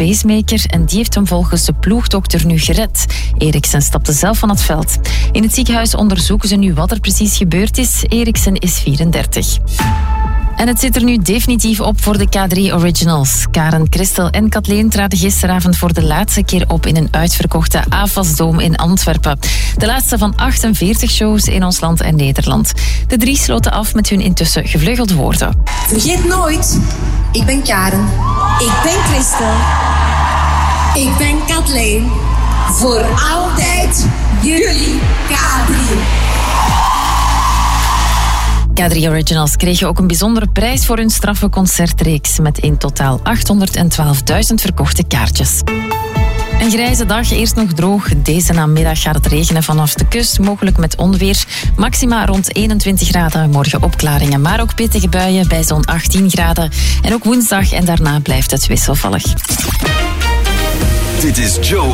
pacemaker en die heeft hem volgens de ploegdokter nu gered. Eriksen stapte zelf van het veld. In het ziekenhuis onderzoeken ze nu wat er precies gebeurd is. Eriksen is 34. En het zit er nu definitief op voor de K3 Originals. Karen, Christel en Kathleen traden gisteravond voor de laatste keer op in een uitverkochte AFAS-dome in Antwerpen. De laatste van 48 shows in ons land en Nederland. De 3 sloten af met hun intussen gevleugelde woorden. Vergeet nooit, ik ben Karen. Ik ben Christel. Ik ben Kathleen. Voor altijd jullie K3. K3 Originals kregen ook een bijzondere prijs voor hun straffe concertreeks met in totaal 812.000 verkochte kaartjes. Een grijze dag, eerst nog droog. Deze namiddag gaat het regenen vanaf de kust, mogelijk met onweer. Maxima rond 21 graden, morgen opklaringen, maar ook pittige buien bij zo'n 18 graden. En ook woensdag en daarna blijft het wisselvallig. Dit is Joe